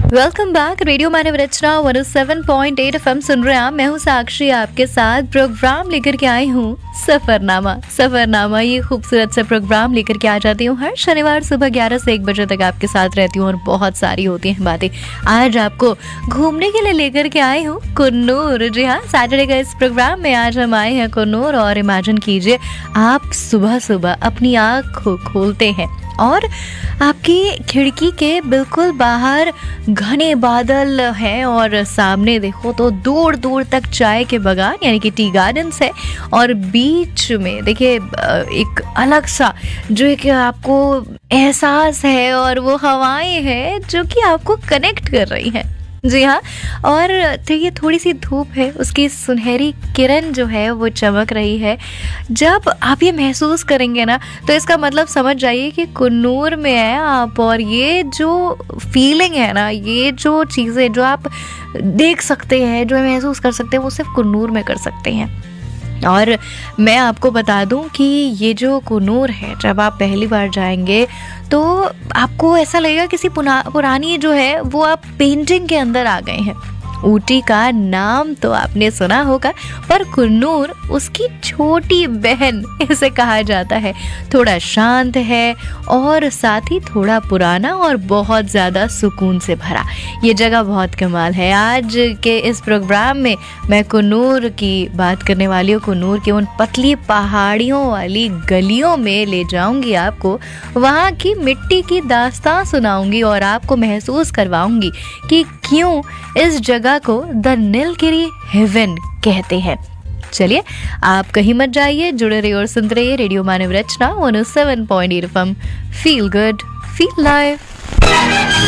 Welcome back. Radio मानव रचना 107.8 FM सुन रहे हैं आप। मैं हूँ साक्षी, आपके साथ प्रोग्राम लेकर के आई हूँ सफरनामा। ये खूबसूरत सा प्रोग्राम लेकर के आ जाती हूँ हर शनिवार सुबह 11 से 1 बजे तक आपके साथ रहती हूँ और बहुत सारी होती हैं बातें। आज आपको घूमने के लिए लेकर के आई हूँ कुन्नूर। जी हाँ, सैटरडे का इस प्रोग्राम में आज हम आए हैं कुन्नूर। और इमेजिन कीजिए, आप सुबह सुबह अपनी आँख खोलते हैं और आपकी खिड़की के बिल्कुल बाहर घने बादल हैं और सामने देखो तो दूर दूर तक चाय के बागान यानी कि टी गार्डन्स है। और बीच में देखिए एक अलग सा जो एक आपको एहसास है और वो हवाएं हैं जो कि आपको कनेक्ट कर रही हैं। जी हाँ, और देखिए थोड़ी सी धूप है, उसकी सुनहरी किरण जो है वो चमक रही है। जब आप ये महसूस करेंगे ना, तो इसका मतलब समझ जाइए कि कुन्नूर में है आप। और ये जो फीलिंग है ना, ये जो चीज़ें जो आप देख सकते हैं, जो महसूस कर सकते हैं, वो सिर्फ कुन्नूर में कर सकते हैं। और मैं आपको बता दूं कि ये जो कुन्नूर है, जब आप पहली बार जाएंगे तो आपको ऐसा लगेगा किसी पुरानी जो है वो आप पेंटिंग के अंदर आ गए हैं। ऊटी का नाम तो आपने सुना होगा, पर कुन्नूर उसकी छोटी बहन इसे कहा जाता है। थोड़ा शांत है और साथ ही थोड़ा पुराना और बहुत ज़्यादा सुकून से भरा। ये जगह बहुत कमाल है। आज के इस प्रोग्राम में मैं कुन्नूर की बात करने वाली हूँ। कुन्नूर के उन पतली पहाड़ियों वाली गलियों में ले जाऊंगी आपको, वहाँ की मिट्टी की दास्तां सुनाऊंगी और आपको महसूस करवाऊंगी कि क्यों इस जगह को द नीलगिरी हेवन कहते हैं। चलिए, आप कहीं मत जाइए, जुड़े रहिए और सुनते रहिए रेडियो मानव रचना 107.8 FM. Feel good, feel live.